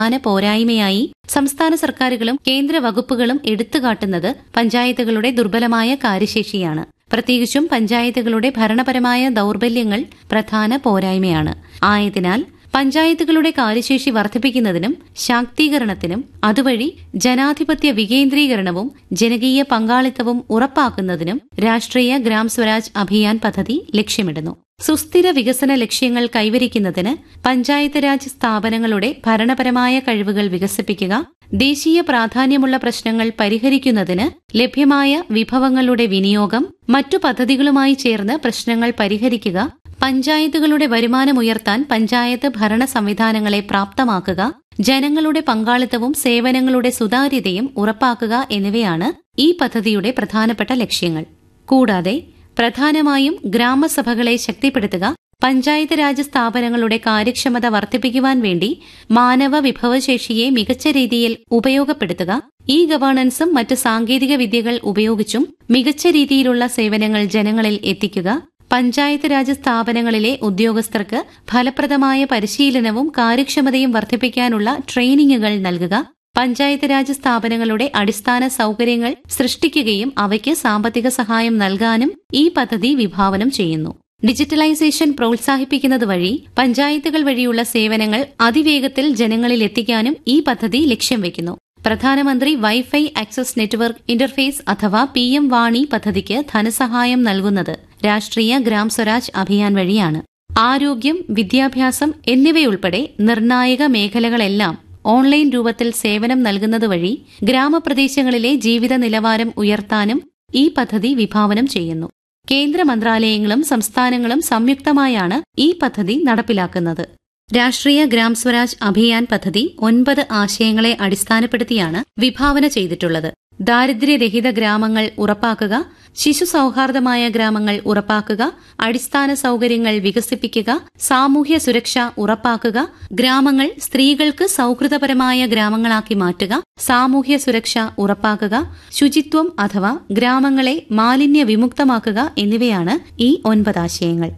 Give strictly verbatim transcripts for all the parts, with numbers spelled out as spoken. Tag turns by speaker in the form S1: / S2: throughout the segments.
S1: പ്രധാന പോരായ്മയായി സംസ്ഥാന സർക്കാരുകളും കേന്ദ്ര വകുപ്പുകളും എടുത്തുകാട്ടുന്നത് പഞ്ചായത്തുകളുടെ ദുർബലമായ കാര്യശേഷിയാണ്. പ്രത്യേകിച്ചും പഞ്ചായത്തുകളുടെ ഭരണപരമായ ദൌർബല്യങ്ങൾ പ്രധാന പോരായ്മയാണ്. ആയതിനാൽ പഞ്ചായത്തുകളുടെ കാര്യശേഷി വർദ്ധിപ്പിക്കുന്നതിനും ശാക്തീകരണത്തിനും അതുവഴി ജനാധിപത്യ വികേന്ദ്രീകരണവും ജനകീയ പങ്കാളിത്തവും ഉറപ്പാക്കുന്നതിനും രാഷ്ട്രീയ ഗ്രാം സ്വരാജ് അഭിയാൻ പദ്ധതി ലക്ഷ്യമിടുന്നു. സുസ്ഥിര വികസന ലക്ഷ്യങ്ങൾ കൈവരിക്കുന്നതിന് പഞ്ചായത്ത് രാജ് സ്ഥാപനങ്ങളുടെ ഭരണപരമായ കഴിവുകൾ വികസിപ്പിക്കുക, ദേശീയ പ്രാധാന്യമുള്ള പ്രശ്നങ്ങൾ പരിഹരിക്കുന്നതിന് ലഭ്യമായ വിഭവങ്ങളുടെ വിനിയോഗം, മറ്റു പദ്ധതികളുമായി ചേർന്ന് പ്രശ്നങ്ങൾ പരിഹരിക്കുക, പഞ്ചായത്തുകളുടെ വരുമാനമുയർത്താൻ പഞ്ചായത്ത് ഭരണ സംവിധാനങ്ങളെ പ്രാപ്തമാക്കുക, ജനങ്ങളുടെ പങ്കാളിത്തവും സേവനങ്ങളുടെ സുതാര്യതയും ഉറപ്പാക്കുക എന്നിവയാണ് ഈ പദ്ധതിയുടെ പ്രധാനപ്പെട്ട ലക്ഷ്യങ്ങൾ. കൂടാതെ പ്രധാനമായും ഗ്രാമസഭകളെ ശക്തിപ്പെടുത്തുക, പഞ്ചായത്ത് രാജ് സ്ഥാപനങ്ങളുടെ കാര്യക്ഷമത വർദ്ധിപ്പിക്കുവാൻ വേണ്ടി മാനവ വിഭവശേഷിയെ മികച്ച രീതിയിൽ ഉപയോഗപ്പെടുത്തുക, ഇ ഗവേണൻസും മറ്റ് സാങ്കേതിക വിദ്യകൾ ഉപയോഗിച്ചും മികച്ച രീതിയിലുള്ള സേവനങ്ങൾ ജനങ്ങളിൽ എത്തിക്കുക, പഞ്ചായത്ത് രാജ് സ്ഥാപനങ്ങളിലെ ഉദ്യോഗസ്ഥർക്ക് ഫലപ്രദമായ പരിശീലനവും കാര്യക്ഷമതയും വർദ്ധിപ്പിക്കാനുള്ള ട്രെയിനിങ്ങുകൾ നൽകുക, പഞ്ചായത്ത് രാജ് സ്ഥാപനങ്ങളുടെ അടിസ്ഥാന സൌകര്യങ്ങൾ സൃഷ്ടിക്കുകയും അവയ്ക്ക് സാമ്പത്തിക സഹായം നൽകാനും ഈ പദ്ധതി വിഭാവനം ചെയ്യുന്നു. ഡിജിറ്റലൈസേഷൻ പ്രോത്സാഹിപ്പിക്കുന്നത് വഴി പഞ്ചായത്തുകൾ വഴിയുള്ള സേവനങ്ങൾ അതിവേഗത്തിൽ ജനങ്ങളിൽ എത്തിക്കാനും ഈ പദ്ധതി ലക്ഷ്യം വയ്ക്കുന്നു. പ്രധാനമന്ത്രി വൈഫൈ ആക്സസ് നെറ്റ്വർക്ക് ഇന്റർഫേസ് അഥവാ പി എം വാണി പദ്ധതിക്ക് ധനസഹായം നൽകുന്നത് രാഷ്ട്രീയ ഗ്രാം സ്വരാജ് അഭിയാൻ വഴിയാണ്. ആരോഗ്യം, വിദ്യാഭ്യാസം എന്നിവയുൾപ്പെടെ നിർണായക മേഖലകളെല്ലാം ഓൺലൈൻ രൂപത്തിൽ സേവനം നൽകുന്നതുവഴി ഗ്രാമപ്രദേശങ്ങളിലെ ജീവിത നിലവാരം ഉയർത്താനും ഈ പദ്ധതി വിഭാവനം ചെയ്യുന്നു. കേന്ദ്ര മന്ത്രാലയങ്ങളും സംസ്ഥാനങ്ങളും സംയുക്തമായാണ് ഈ പദ്ധതി നടപ്പിലാക്കുന്നത്. രാഷ്ട്രീയ ഗ്രാം സ്വരാജ് അഭിയാൻ പദ്ധതി ഒൻപത് ആശയങ്ങളെ അടിസ്ഥാനപ്പെടുത്തിയാണ് വിഭാവന ചെയ്തിട്ടുള്ളത്. ദാരിദ്ര്യരഹിത ഗ്രാമങ്ങൾ ഉറപ്പാക്കുക, ശിശു സൌഹാർദ്ദമായ ഗ്രാമങ്ങൾ ഉറപ്പാക്കുക, അടിസ്ഥാന സൌകര്യങ്ങൾ വികസിപ്പിക്കുക, സാമൂഹ്യ സുരക്ഷ ഉറപ്പാക്കുക, ഗ്രാമങ്ങൾ സ്ത്രീകൾക്ക് സൌഹൃദപരമായ ഗ്രാമങ്ങളാക്കി മാറ്റുക, സാമൂഹ്യ സുരക്ഷ ഉറപ്പാക്കുക, ശുചിത്വം അഥവാ ഗ്രാമങ്ങളെ മാലിന്യ വിമുക്തമാക്കുക എന്നിവയാണ് ഈ ഒൻപത് ആശയങ്ങൾ.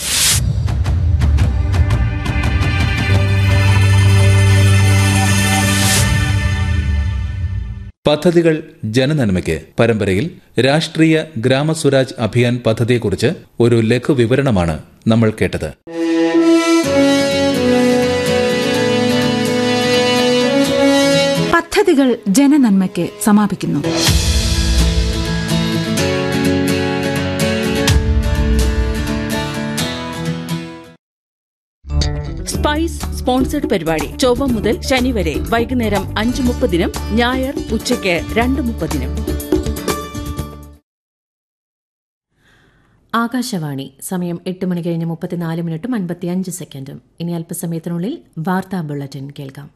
S2: പദ്ധതികൾ ജനനന്മയ്ക്ക് പരമ്പരയിൽ രാഷ്ട്രീയ ഗ്രാമസ്വരാജ് അഭിയാൻ പദ്ധതിയെക്കുറിച്ച് ഒരു ലഘു വിവരണമാണ് നമ്മൾ കേട്ടത്.
S3: പദ്ധതികൾ ജനനന്മയ്ക്ക് സമാപിക്കുന്നു.
S4: സ്പൈസ് സ്പോൺസർഡ് പരിപാടി ചൊവ്വ മുതൽ ശനി വരെ വൈകുന്നേരം അഞ്ച് മുപ്പതിനും ഞായർ ഉച്ചയ്ക്ക് രണ്ട് മുപ്പതിനും.
S5: ആകാശവാണി. സമയം എട്ട് മണി കഴിഞ്ഞ് മുപ്പത്തിനാല് മിനിറ്റും അൻപത്തിയഞ്ച് സെക്കൻഡും. ഇനി അല്പസമയത്തിനുള്ളിൽ വാർത്താ ബുള്ളറ്റിൻ കേൾക്കാം.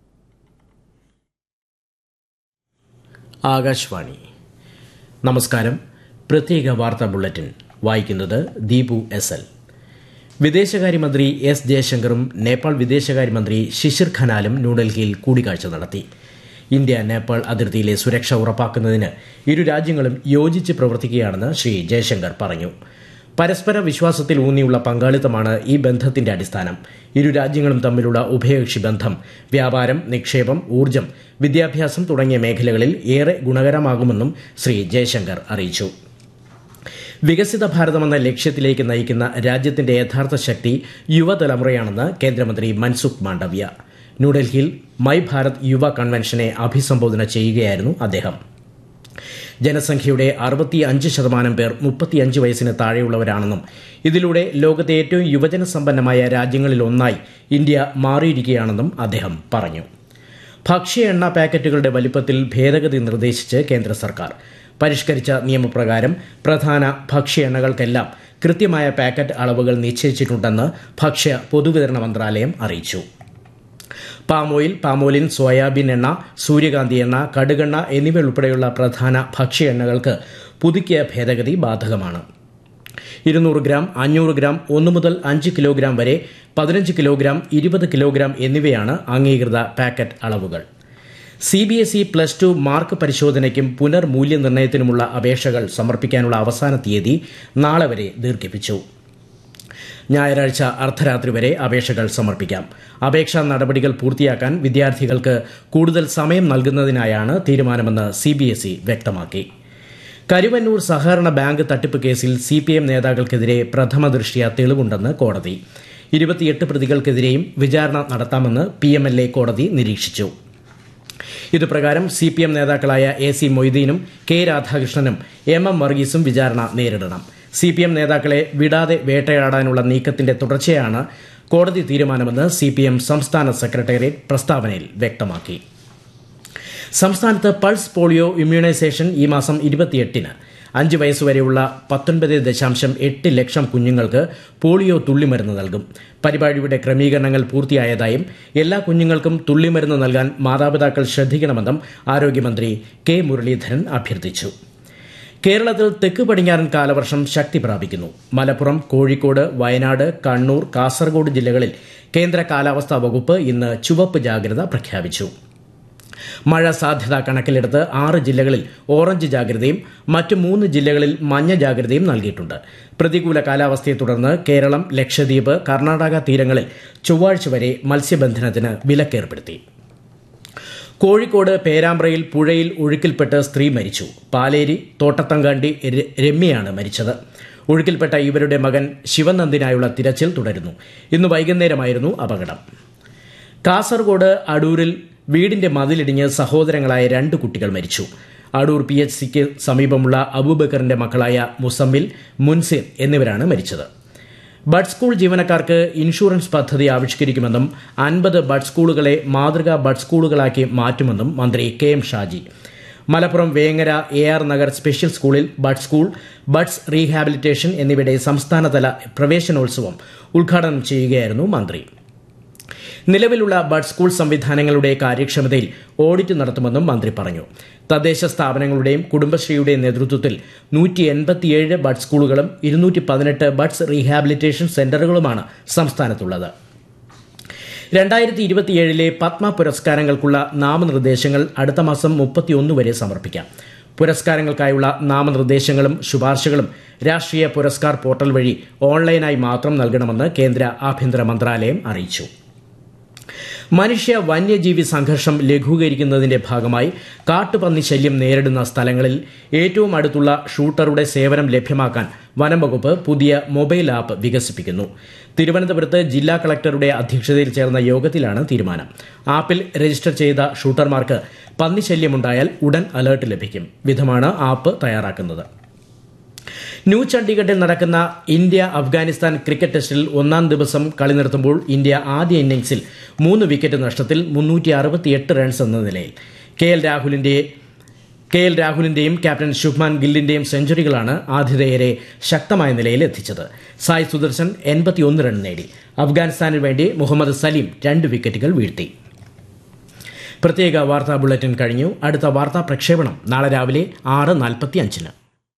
S6: ആകാശവാണി. നമസ്കാരം. പ്രത്യേക വാർത്താ ബുള്ളറ്റിൻ വായിക്കുന്നത് ദീപു എസ് എൽ. വിദേശകാര്യമന്ത്രി എസ് ജയശങ്കറും നേപ്പാൾ വിദേശകാര്യമന്ത്രി ശിശിർ ഖനാലും ന്യൂഡൽഹിയിൽ കൂടിക്കാഴ്ച നടത്തി. ഇന്ത്യ നേപ്പാൾ അതിർത്തിയിലെ സുരക്ഷ ഉറപ്പാക്കുന്നതിന് ഇരു രാജ്യങ്ങളും യോജിച്ച് പ്രവർത്തിക്കുകയാണെന്ന് ശ്രീ ജയശങ്കർ പറഞ്ഞു. പരസ്പര വിശ്വാസത്തിൽ ഊന്നിയുള്ള പങ്കാളിത്തമാണ് ഈ ബന്ധത്തിന്റെ അടിസ്ഥാനം. ഇരു രാജ്യങ്ങളും തമ്മിലുള്ള ഉഭയകക്ഷി ബന്ധം വ്യാപാരം, നിക്ഷേപം, ഊർജ്ജം, വിദ്യാഭ്യാസം തുടങ്ങിയ മേഖലകളിൽ ഏറെ ഗുണകരമാകുമെന്നും ശ്രീ ജയശങ്കർ അറിയിച്ചു. വികസിത ഭാരതമെന്ന ലക്ഷ്യത്തിലേക്ക് നയിക്കുന്ന രാജ്യത്തിന്റെ യഥാർത്ഥ ശക്തി യുവതലമുറയാണെന്ന് കേന്ദ്രമന്ത്രി മൻസുഖ് മാണ്ഡവ്യ. ന്യൂഡൽഹിയിൽ മൈ ഭാരത് യുവ കൺവെൻഷനെ അഭിസംബോധന ചെയ്യുകയായിരുന്നു അദ്ദേഹം. ജനസംഖ്യയുടെ അറുപത്തിയഞ്ച് ശതമാനം പേർ മുപ്പത്തിയഞ്ച് വയസ്സിന് താഴെയുള്ളവരാണെന്നും ഇതിലൂടെ ലോകത്തെ ഏറ്റവും യുവജന സമ്പന്നമായ രാജ്യങ്ങളിലൊന്നായി ഇന്ത്യ മാറിയിരിക്കുകയാണെന്നും അദ്ദേഹം പറഞ്ഞു. ഭക്ഷ്യ എണ്ണ പാക്കറ്റുകളുടെ വലിപ്പത്തിൽ ഭേദഗതി നിർദ്ദേശിച്ച് കേന്ദ്ര സർക്കാർ. പരിഷ്കരിച്ച നിയമപ്രകാരം പ്രധാന ഭക്ഷ്യ എണ്ണകൾക്കെല്ലാം കൃത്യമായ പാക്കറ്റ് അളവുകൾ നിശ്ചയിച്ചിട്ടുണ്ടെന്ന് ഭക്ഷ്യ പൊതുവിതരണ മന്ത്രാലയം അറിയിച്ചു. പാം ഓയിൽ, പാമോലിൻ, സോയാബീൻ എണ്ണ, സൂര്യകാന്തി എണ്ണ, കടുകെണ്ണ എന്നിവയുൾപ്പെടെയുള്ള പ്രധാന ഭക്ഷ്യ എണ്ണകൾക്ക് പുതുക്കിയ ഭേദഗതി ബാധകമാണ്. ഇരുന്നൂറ് ഗ്രാം, അഞ്ഞൂറ് ഗ്രാം, ഒന്ന് മുതൽ അഞ്ച് കിലോഗ്രാം വരെ, പതിനഞ്ച് കിലോഗ്രാം, ഇരുപത് കിലോഗ്രാം എന്നിവയാണ് അംഗീകൃത പാക്കറ്റ് അളവുകൾ. C B S E plus two mark പരിശോധനയ്ക്കും പുനർമൂല്യനിർണ്ണയത്തിനുമുള്ള അപേക്ഷകൾ സമർപ്പിക്കാനുള്ള അവസാന തീയതി നാളെ വരെ ദീർഘിപ്പിച്ചു. ഞായറാഴ്ച അർദ്ധരാത്രി വരെ അപേക്ഷകൾ സമർപ്പിക്കാം. അപേക്ഷാ നടപടികൾ പൂർത്തിയാക്കാൻ വിദ്യാർത്ഥികൾക്ക് കൂടുതൽ സമയം നൽകുന്നതിനായാണ് തീരുമാനമെന്ന് സി ബി എസ് ഇ വ്യക്തമാക്കി. കരുവന്നൂർ സഹകരണ ബാങ്ക് തട്ടിപ്പ് കേസിൽ സി പി എം നേതാക്കൾക്കെതിരെ പ്രഥമ ദൃഷ്ട്യാ തെളിവുണ്ടെന്ന് കോടതി. ഇരുപത്തിയെട്ട് പ്രതികൾക്കെതിരെയും വിചാരണ നടത്താമെന്ന് പി എം എൽ എ കോടതി നിരീക്ഷിച്ചു. ഇതുപ്രകാരം സി പി എം നേതാക്കളായ A C മൊയ്തീനും K രാധാകൃഷ്ണനും M M വർഗീസും വിചാരണ നേരിടണം. സി പി എം നേതാക്കളെ വിടാതെ വേട്ടയാടാനുള്ള നീക്കത്തിന്റെ തുടർച്ചയാണ് കോടതി തീരുമാനമെന്ന് സി പി എം സംസ്ഥാന സെക്രട്ടേറിയറ്റ് പ്രസ്താവനയിൽ വ്യക്തമാക്കി. സംസ്ഥാനത്ത് പൾസ് പോളിയോ ഇമ്മ്യൂണൈസേഷൻ ഈ മാസം ഇരുപത്തിയെട്ടിന് അഞ്ച് വയസ്സുവരെയുള്ള പത്തൊൻപത് ദശാംശം എട്ട് ലക്ഷം കുഞ്ഞുങ്ങൾക്ക് പോളിയോ തുള്ളിമരുന്ന് നൽകും. പരിപാടിയുടെ ക്രമീകരണങ്ങൾ പൂർത്തിയായതായും എല്ലാ കുഞ്ഞുങ്ങൾക്കും തുള്ളിമരുന്ന് നൽകാൻ മാതാപിതാക്കൾ ശ്രദ്ധിക്കണമെന്നും ആരോഗ്യമന്ത്രി കെ മുരളീധരൻ അഭ്യർത്ഥിച്ചു. കേരളത്തിൽ തെക്ക് പടിഞ്ഞാറൻ കാലവർഷം ശക്തി പ്രാപിക്കുന്നു. മലപ്പുറം, കോഴിക്കോട്, വയനാട്, കണ്ണൂർ, കാസർഗോഡ് ജില്ലകളിൽ കേന്ദ്ര കാലാവസ്ഥാ വകുപ്പ് ഇന്ന് ചുവപ്പ് ജാഗ്രത പ്രഖ്യാപിച്ചു. മഴ സാധ്യത കണക്കിലെടുത്ത് ആറ് ജില്ലകളിൽ ഓറഞ്ച് ജാഗ്രതയും മറ്റ് മൂന്ന് ജില്ലകളിൽ മഞ്ഞ ജാഗ്രതയും നൽകിയിട്ടുണ്ട്. പ്രതികൂല കാലാവസ്ഥയെ തുടർന്ന് കേരളം, ലക്ഷദ്വീപ്, കർണാടക തീരങ്ങളിൽ ചൊവ്വാഴ്ച വരെ മത്സ്യബന്ധനത്തിന് വിലക്കേർപ്പെടുത്തി. കോഴിക്കോട് പേരാമ്പ്രയിൽ പുഴയിൽ ഒഴുക്കിൽപ്പെട്ട് സ്ത്രീ മരിച്ചു. പാലേരി തോട്ടത്തങ്കാണ്ടി രമ്യയാണ് മരിച്ചത്. ഒഴുക്കിൽപ്പെട്ട ഇവരുടെ മകൻ ശിവനന്ദിനായുള്ള തിരച്ചിൽ തുടരുന്നു. ഇന്ന് വൈകുന്നേരമായിരുന്നു അപകടം. കാസർഗോഡ് അടൂരിൽ വീടിന്റെ മതിലിടിഞ്ഞ് സഹോദരങ്ങളായ രണ്ട് കുട്ടികൾ മരിച്ചു. അടൂർ പി എച്ച് സിക്ക് സമീപമുള്ള അബൂബക്കറിന്റെ മക്കളായ മുസമ്മിൽ, മുൻസിർ എന്നിവരാണ് മരിച്ചത്. ബഡ് സ്കൂൾ ജീവനക്കാർക്ക് ഇൻഷുറൻസ് പദ്ധതി ആവിഷ്കരിക്കുമെന്നും അൻപത് ബഡ് സ്കൂളുകളെ മാതൃകാ ബഡ് സ്കൂളുകളാക്കി മാറ്റുമെന്നും മന്ത്രി K M Shaji. Malappuram Vengara A R Nagar special സ്കൂളിൽ ബഡ് സ്കൂൾ, ബഡ്സ് റീഹാബിലിറ്റേഷൻ എന്നിവയുടെ സംസ്ഥാനതല പ്രവേശനോത്സവം ഉദ്ഘാടനം ചെയ്യുകയായിരുന്നു മന്ത്രി. നിലവിലുള്ള ബഡ് സ്കൂൾ സംവിധാനങ്ങളുടെ കാര്യക്ഷമതയിൽ ഓഡിറ്റ് നടത്തുമെന്നും മന്ത്രി പറഞ്ഞു. തദ്ദേശ സ്ഥാപനങ്ങളുടെയും കുടുംബശ്രീയുടെയും നേതൃത്വത്തിൽ നൂറ്റി എൺപത്തിയേഴ് ബഡ് സ്കൂളുകളും ഇരുന്നൂറ്റി പതിനെട്ട് ബഡ്സ് റീഹാബിലിറ്റേഷൻ സെന്ററുകളുമാണ് സംസ്ഥാനത്തുള്ളത്. രണ്ടായിരത്തി ഇരുപത്തിയേഴിലെ പത്മ പുരസ്കാരങ്ങൾക്കുള്ള നാമനിർദ്ദേശങ്ങൾ അടുത്ത മാസം മുപ്പത്തിയൊന്ന് വരെ സമർപ്പിക്കാം. പുരസ്കാരങ്ങൾക്കായുള്ള നാമനിർദ്ദേശങ്ങളും ശുപാർശകളും രാഷ്ട്രീയ പുരസ്കാർ പോർട്ടൽ വഴി ഓൺലൈനായി മാത്രം നൽകണമെന്ന് കേന്ദ്ര ആഭ്യന്തര മന്ത്രാലയം അറിയിച്ചു. മനുഷ്യ വന്യജീവി സംഘർഷം ലഘൂകരിക്കുന്നതിന്റെ ഭാഗമായി കാട്ടുപന്നി ശല്യം നേരിടുന്ന സ്ഥലങ്ങളിൽ ഏറ്റവും അടുത്തുള്ള ഷൂട്ടറുടെ സേവനം ലഭ്യമാക്കാൻ വനംവകുപ്പ് പുതിയ മൊബൈൽ ആപ്പ് വികസിപ്പിക്കുന്നു. തിരുവനന്തപുരത്ത് ജില്ലാ കളക്ടറുടെ അധ്യക്ഷതയിൽ ചേർന്ന യോഗത്തിലാണ് തീരുമാനം. ആപ്പിൽ രജിസ്റ്റർ ചെയ്ത ഷൂട്ടർമാർക്ക് പന്നിശല്യമുണ്ടായാൽ ഉടൻ അലർട്ട് ലഭിക്കും വിധമാണ് ആപ്പ് തയ്യാറാക്കുന്നത്. ന്യൂ ചണ്ഡീഗഡിൽ നടക്കുന്ന ഇന്ത്യ അഫ്ഗാനിസ്ഥാൻ ക്രിക്കറ്റ് ടെസ്റ്റിൽ ഒന്നാം ദിവസം കളി നിർത്തുമ്പോൾ ഇന്ത്യ ആദ്യ ഇന്നിംഗ്സിൽ മൂന്ന് വിക്കറ്റ് നഷ്ടത്തിൽ മുന്നൂറ്റി അറുപത്തിയെട്ട് റൺസ് എന്ന നിലയിൽ. കെ എൽ രാഹുലിന്റെ കെ എൽ രാഹുലിന്റെയും ക്യാപ്റ്റൻ ശുഭ്മാൻ ഗില്ലിന്റെയും സെഞ്ചുറികളാണ് ആതിഥേയരെ ശക്തമായ നിലയിൽ എത്തിച്ചത്. സായ് സുദർശൻ എൺപത്തിയൊന്ന് റൺ നേടി. അഫ്ഗാനിസ്ഥാനു വേണ്ടി മുഹമ്മദ് സലീം രണ്ട് വിക്കറ്റുകൾ വീഴ്ത്തി. പ്രത്യേക വാർത്താ ബുള്ളറ്റിൻ കഴിഞ്ഞു. അടുത്ത വാർത്താ പ്രക്ഷേപണം നാളെ രാവിലെ ആറ് നാൽപ്പത്തി അഞ്ചിന്.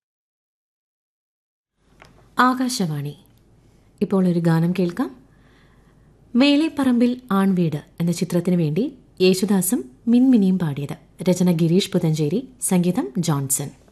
S5: ആകാശവാണി. ഇപ്പോൾ ഒരു ഗാനം കേൾക്കാം. വേളേപ്പറമ്പിൽ ആൺവീട് എന്ന ചിത്രത്തിനു വേണ്ടി യേശുദാസും മിൻമിനിയും പാടിയത്. രചന ഗിരീഷ് പുതഞ്ചേരി, സംഗീതം ജോൺസൺ.